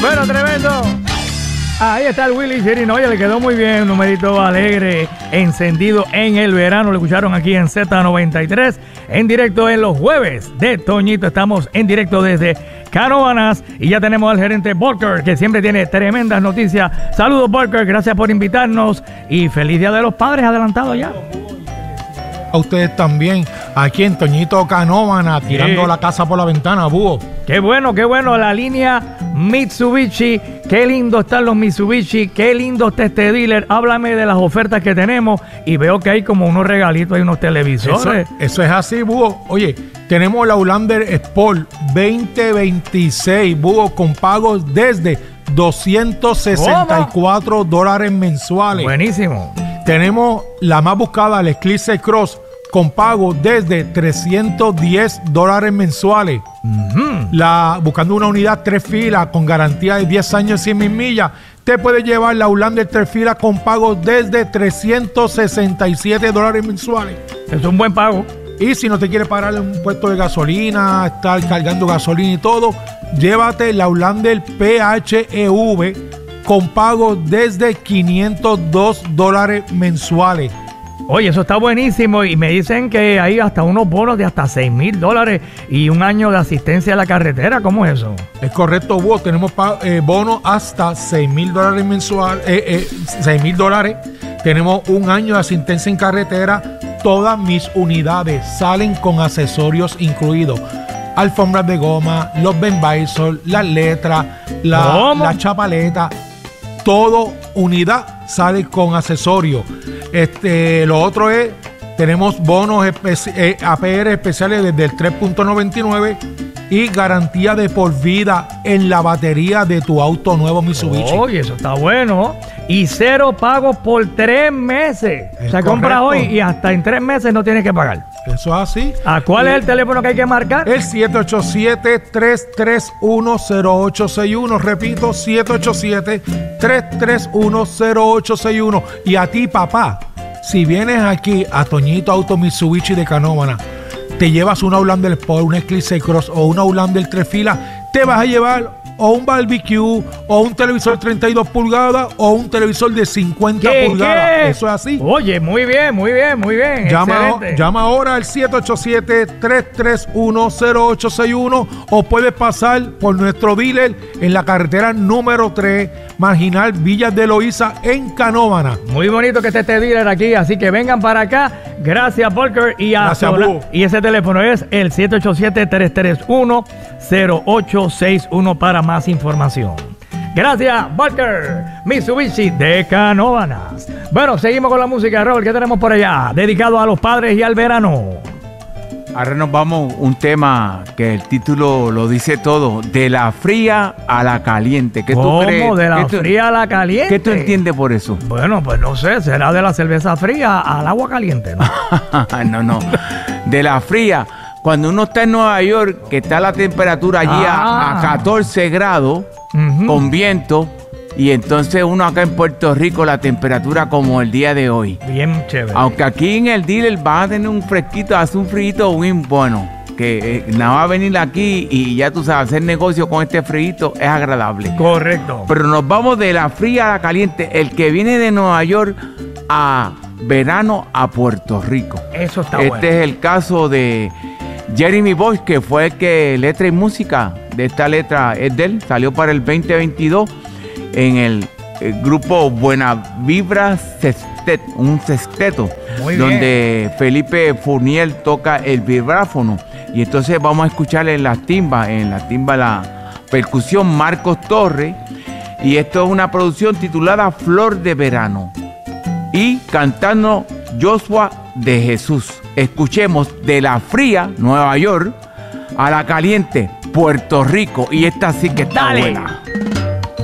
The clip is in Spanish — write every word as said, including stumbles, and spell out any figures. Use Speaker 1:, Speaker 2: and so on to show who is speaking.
Speaker 1: Bueno, tremendo. Ahí está el Willy Chirino. Oye, le quedó muy bien. Un numerito alegre, encendido en el verano. Lo escucharon aquí en Z noventa y tres. En directo en los jueves de Toñito. Estamos en directo desde Canóvanas. Y ya tenemos al gerente Volker, que siempre tiene tremendas noticias. Saludos, Volker. Gracias por invitarnos. Y feliz Día de los Padres adelantado ya.
Speaker 2: A ustedes también, aquí en Toñito Canóvanas, tirando sí. la casa por la ventana, búho.
Speaker 1: Qué bueno, qué bueno, la línea Mitsubishi, qué lindo están los Mitsubishi, qué lindo está este dealer. Háblame de las ofertas que tenemos y veo que hay como unos regalitos, hay unos televisores.
Speaker 2: Eso, eso es así, búho. Oye, tenemos la Outlander Sport veinte veintiséis, búho, con pagos desde doscientos sesenta y cuatro dólares mensuales.
Speaker 1: Buenísimo.
Speaker 2: Tenemos la más buscada, la Eclipse Cross, con pago desde trescientos diez dólares mensuales. Uh-huh. La, buscando una unidad tres filas con garantía de diez años y cien mil millas, te puede llevar la Outlander tres filas con pago desde trescientos sesenta y siete dólares mensuales.
Speaker 1: Es un buen pago.
Speaker 2: Y si no te quieres parar en un puesto de gasolina, estar cargando gasolina y todo, llévate la Outlander P H E V con pago desde quinientos dos dólares mensuales.
Speaker 1: Oye, eso está buenísimo y me dicen que hay hasta unos bonos de hasta seis mil dólares y un año de asistencia a la carretera. ¿Cómo es eso?
Speaker 2: Es correcto, vos tenemos eh, bonos hasta seis mil dólares mensuales, eh, eh, seis mil dólares. Tenemos un año de asistencia en carretera. Todas mis unidades salen con accesorios incluidos. Alfombras de goma, los Ben Visor, las letras, la, la chapaleta. Todo unidad sale con accesorios. Este, lo otro es, tenemos bonos espe- eh, A P R especiales desde el tres punto noventa y nueve y garantía de por vida en la batería de tu auto nuevo Mitsubishi.
Speaker 1: Oye, eso está bueno. Y cero pagos por tres meses. Es o sea, compras hoy y hasta en tres meses no tienes que pagar.
Speaker 2: Eso es así.
Speaker 1: ¿A cuál y es el teléfono que hay que marcar?
Speaker 2: El siete ocho siete, tres tres uno, cero ocho seis uno. Repito, siete ocho siete, tres tres uno, cero ocho seis uno. Y a ti, papá, si vienes aquí a Toñito Auto Mitsubishi de Canóvanas, te llevas una Outlander Sport, una Eclipse Cross o una Outlander tres filas, te vas a llevar o un barbecue, o un televisor treinta y dos pulgadas, o un televisor de cincuenta
Speaker 1: ¿Qué,
Speaker 2: pulgadas.
Speaker 1: qué?
Speaker 2: Eso es así.
Speaker 1: Oye, muy bien, muy bien, muy bien.
Speaker 2: Llama, llama ahora al siete ocho siete, tres tres uno, cero ocho seis uno o puedes pasar por nuestro dealer en la carretera número tres, Marginal Villas de Loíza, en Canóvanas.
Speaker 1: Muy bonito que esté este dealer aquí, así que vengan para acá. Gracias, Volker. Y, a
Speaker 2: Gracias,
Speaker 1: Sola- y ese teléfono es el siete ocho siete, tres tres uno, cero ocho seis uno para más información. Gracias, Volker, Mitsubishi de Canóvanas. Bueno, seguimos con la música, Robert. ¿Qué tenemos por allá? Dedicado a los padres y al verano.
Speaker 3: Ahora nos vamos un tema que el título lo dice todo, de la fría a la caliente. ¿Qué
Speaker 1: ¿Cómo?
Speaker 3: tú crees?
Speaker 1: ¿De la
Speaker 3: tú,
Speaker 1: fría a la caliente?
Speaker 3: ¿Qué tú entiendes por eso?
Speaker 1: Bueno, pues no sé, será de la cerveza fría al agua caliente, ¿no?
Speaker 3: no, no, de la fría. Cuando uno está en Nueva York, que está la temperatura allí
Speaker 1: ah.
Speaker 3: a, a catorce grados, uh-huh. con viento, y entonces uno acá en Puerto Rico la temperatura como el día de hoy.
Speaker 1: Bien chévere.
Speaker 3: Aunque aquí en el dealer van a tener un fresquito, hace un frío bien bueno, que eh, nada va a venir aquí y ya tú sabes, hacer negocio con este frío es agradable.
Speaker 1: Correcto.
Speaker 3: Pero nos vamos de la fría a la caliente, el que viene de Nueva York a verano a Puerto Rico.
Speaker 1: Eso está
Speaker 3: este
Speaker 1: bueno.
Speaker 3: Este es el caso de Jeremy Bosch, que fue el que letra y música de esta letra es de él, salió para el veinte veintidós en el, el grupo Buena Vibra Sextet, un sexteto,
Speaker 1: Muy
Speaker 3: donde
Speaker 1: bien.
Speaker 3: Felipe Fournier toca el vibráfono. Y entonces vamos a escuchar en las timbas, en la timba la percusión Marcos Torres. Y esto es una producción titulada Flor de Verano. Y cantando Joshua de Jesús. Escuchemos de la fría Nueva York a la caliente Puerto Rico. Y esta sí que está
Speaker 1: Dale.
Speaker 3: buena.